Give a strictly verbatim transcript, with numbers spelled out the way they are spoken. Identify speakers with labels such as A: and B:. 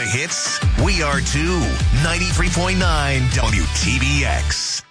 A: hits? We are too. ninety-three point nine W T B X.